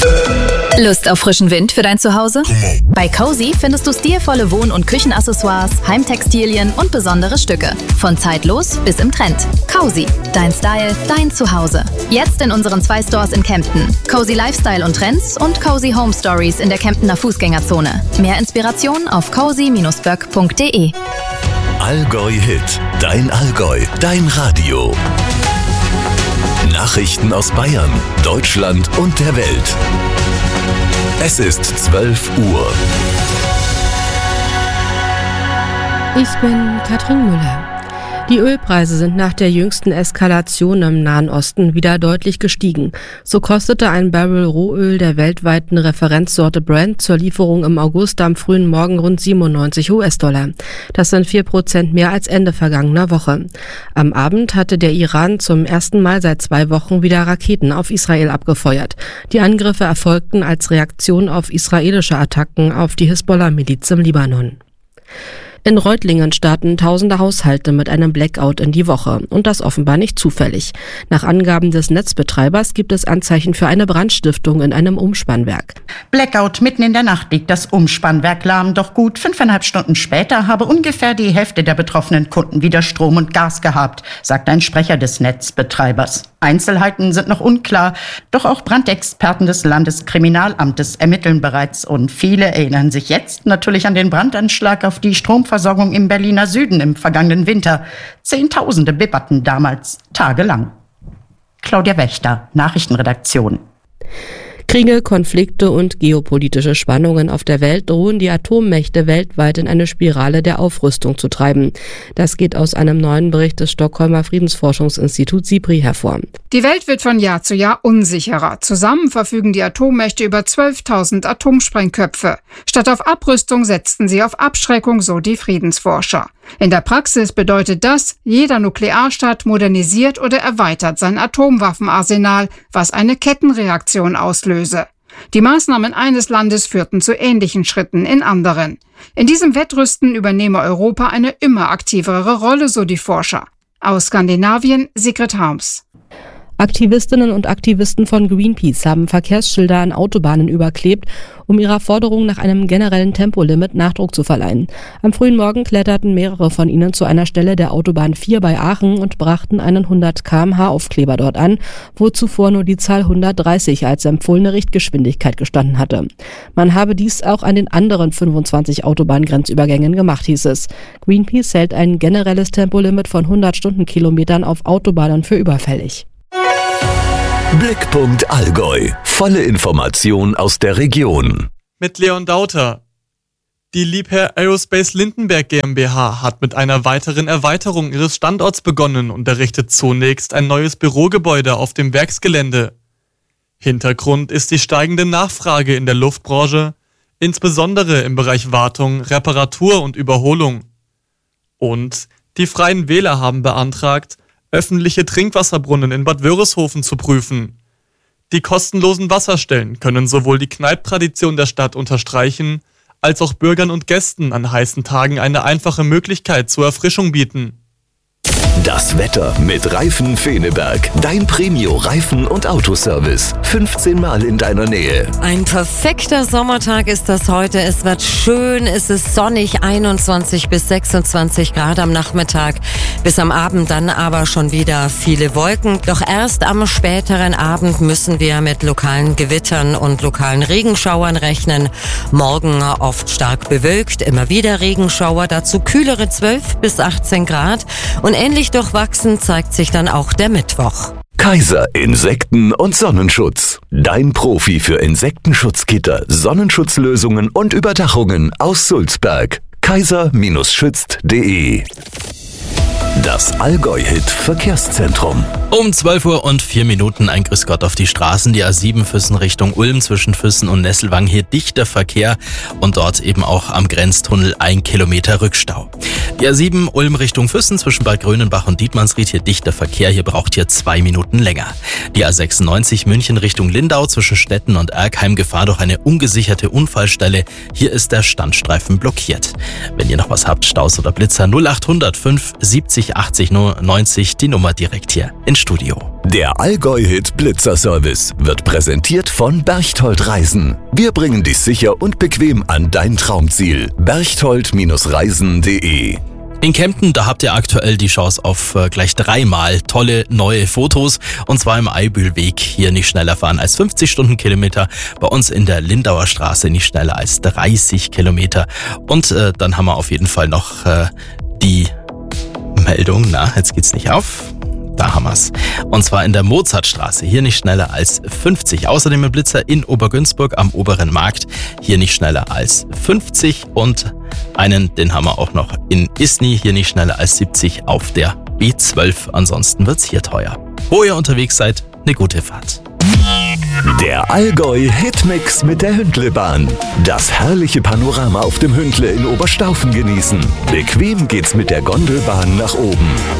Lust auf frischen Wind für dein Zuhause? Bei Cozy findest du stilvolle Wohn- und Küchenaccessoires, Heimtextilien und besondere Stücke. Von zeitlos bis im Trend. Cozy, dein Style, dein Zuhause. Jetzt in unseren 2 Stores in Kempten. Cozy Lifestyle und Trends und Cozy Home Stories in der Kemptener Fußgängerzone. Mehr Inspiration auf cozy-böck.de. Allgäu Hit, dein Allgäu, dein Radio. Nachrichten aus Bayern, Deutschland und der Welt. Es ist 12 Uhr. Ich bin Katrin Müller. Die Ölpreise sind nach der jüngsten Eskalation im Nahen Osten wieder deutlich gestiegen. So kostete ein Barrel Rohöl der weltweiten Referenzsorte Brent zur Lieferung im August am frühen Morgen rund 97 US-Dollar. Das sind 4% mehr als Ende vergangener Woche. Am Abend hatte der Iran zum ersten Mal seit 2 Wochen wieder Raketen auf Israel abgefeuert. Die Angriffe erfolgten als Reaktion auf israelische Attacken auf die Hisbollah-Miliz im Libanon. In Reutlingen starten tausende Haushalte mit einem Blackout in die Woche. Und das offenbar nicht zufällig. Nach Angaben des Netzbetreibers gibt es Anzeichen für eine Brandstiftung in einem Umspannwerk. Blackout, mitten in der Nacht liegt das Umspannwerk lahm. Doch gut 5,5 Stunden später habe ungefähr die Hälfte der betroffenen Kunden wieder Strom und Gas gehabt, sagt ein Sprecher des Netzbetreibers. Einzelheiten sind noch unklar, doch auch Brandexperten des Landeskriminalamtes ermitteln bereits. Und viele erinnern sich jetzt natürlich an den Brandanschlag auf die Stromversorgung im Berliner Süden im vergangenen Winter. Zehntausende bibberten damals tagelang. Claudia Wächter, Nachrichtenredaktion. Kriege, Konflikte und geopolitische Spannungen auf der Welt drohen die Atommächte weltweit in eine Spirale der Aufrüstung zu treiben. Das geht aus einem neuen Bericht des Stockholmer Friedensforschungsinstituts SIPRI hervor. Die Welt wird von Jahr zu Jahr unsicherer. Zusammen verfügen die Atommächte über 12.000 Atomsprengköpfe. Statt auf Abrüstung setzten sie auf Abschreckung, so die Friedensforscher. In der Praxis bedeutet das, jeder Nuklearstaat modernisiert oder erweitert sein Atomwaffenarsenal, was eine Kettenreaktion auslöse. Die Maßnahmen eines Landes führten zu ähnlichen Schritten in anderen. In diesem Wettrüsten übernehme Europa eine immer aktivere Rolle, so die Forscher. Aus Skandinavien, Sigrid Harms. Aktivistinnen und Aktivisten von Greenpeace haben Verkehrsschilder an Autobahnen überklebt, um ihrer Forderung nach einem generellen Tempolimit Nachdruck zu verleihen. Am frühen Morgen kletterten mehrere von ihnen zu einer Stelle der Autobahn 4 bei Aachen und brachten einen 100 km/h Aufkleber dort an, wo zuvor nur die Zahl 130 als empfohlene Richtgeschwindigkeit gestanden hatte. Man habe dies auch an den anderen 25 Autobahngrenzübergängen gemacht, hieß es. Greenpeace hält ein generelles Tempolimit von 100 Stundenkilometern auf Autobahnen für überfällig. Blickpunkt Allgäu. Volle Information aus der Region. Mit Leon Dauter. Die Liebherr Aerospace Lindenberg GmbH hat mit einer weiteren Erweiterung ihres Standorts begonnen und errichtet zunächst ein neues Bürogebäude auf dem Werksgelände. Hintergrund ist die steigende Nachfrage in der Luftbranche, insbesondere im Bereich Wartung, Reparatur und Überholung. Und die Freien Wähler haben beantragt, öffentliche Trinkwasserbrunnen in Bad Wörishofen zu prüfen. Die kostenlosen Wasserstellen können sowohl die Kneipptradition der Stadt unterstreichen, als auch Bürgern und Gästen an heißen Tagen eine einfache Möglichkeit zur Erfrischung bieten. Das Wetter mit Reifen Feneberg. Dein Premio-Reifen- und Autoservice. 15 Mal in deiner Nähe. Ein perfekter Sommertag ist das heute. Es wird schön, es ist sonnig, 21 bis 26 Grad am Nachmittag. Bis am Abend dann aber schon wieder viele Wolken. Doch erst am späteren Abend müssen wir mit lokalen Gewittern und lokalen Regenschauern rechnen. Morgen oft stark bewölkt, immer wieder Regenschauer, dazu kühlere 12 bis 18 Grad. Und ähnlich durchwachsen zeigt sich dann auch der Mittwoch. Kaiser Insekten- und Sonnenschutz. Dein Profi für Insektenschutzgitter, Sonnenschutzlösungen und Überdachungen aus Sulzberg. kaiser-schützt.de. Das Allgäu-Hit-Verkehrszentrum. Um 12 Uhr und 4 Minuten ein Grüß Gott auf die Straßen. Die A7 Füssen Richtung Ulm zwischen Füssen und Nesselwang. Hier dichter Verkehr und dort eben auch am Grenztunnel 1 Kilometer Rückstau. Die A7 Ulm Richtung Füssen zwischen Bad Grönenbach und Dietmannsried. Hier dichter Verkehr. Hier braucht hier 2 Minuten länger. Die A96 München Richtung Lindau zwischen Stetten und Erkheim. Gefahr durch eine ungesicherte Unfallstelle. Hier ist der Standstreifen blockiert. Wenn ihr noch was habt, Staus oder Blitzer 0800 5 70 60 80 90, die Nummer direkt hier ins Studio. Der Allgäu-Hit Blitzer-Service wird präsentiert von Berchtold Reisen. Wir bringen dich sicher und bequem an dein Traumziel. berchtold-reisen.de. In Kempten, da habt ihr aktuell die Chance auf gleich 3-mal tolle neue Fotos. Und zwar im Eibühlweg, hier nicht schneller fahren als 50 Stundenkilometer. Bei uns in der Lindauer Straße nicht schneller als 30 Kilometer. Und dann haben wir auf jeden Fall noch die Meldung, jetzt geht's nicht auf. Da haben wir's. Und zwar in der Mozartstraße, hier nicht schneller als 50. Außerdem im Blitzer in Obergünzburg am Oberen Markt, hier nicht schneller als 50. Und den haben wir auch noch in Isny, hier nicht schneller als 70 auf der B12. Ansonsten wird's hier teuer. Wo ihr unterwegs seid, eine gute Fahrt. Der Allgäu-Hitmix mit der Hündlebahn. Das herrliche Panorama auf dem Hündle in Oberstaufen genießen. Bequem geht's mit der Gondelbahn nach oben.